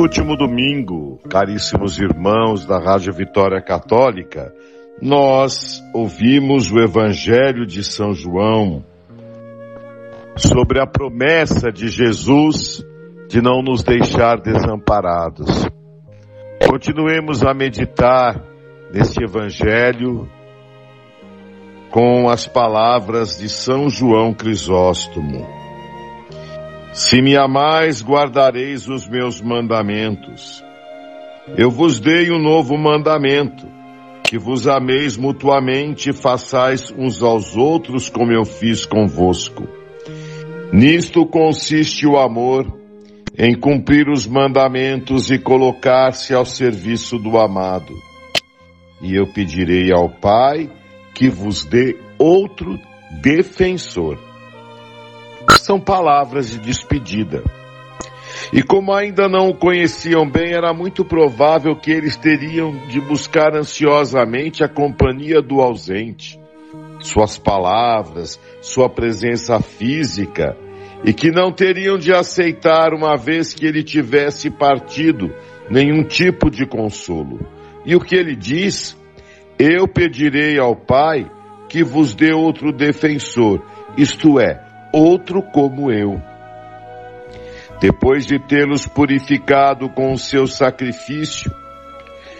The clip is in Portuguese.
último domingo, caríssimos irmãos da Rádio Vitória Católica, nós ouvimos o Evangelho de São João sobre a promessa de Jesus de não nos deixar desamparados. Continuemos a meditar neste Evangelho com as palavras de São João Crisóstomo. Se me amais, guardareis os meus mandamentos. Eu vos dei um novo mandamento, que vos ameis mutuamente e façais uns aos outros como eu fiz convosco. Nisto consiste o amor, em cumprir os mandamentos e colocar-se ao serviço do amado. E eu pedirei ao Pai que vos dê outro defensor. São palavras de despedida. E como ainda não o conheciam bem, era muito provável que eles teriam de buscar ansiosamente a companhia do ausente, suas palavras, sua presença física, e que não teriam de aceitar, uma vez que ele tivesse partido, nenhum tipo de consolo. E o que ele diz? Eu pedirei ao Pai que vos dê outro defensor, isto é, outro como eu. Depois de tê-los purificado com o seu sacrifício,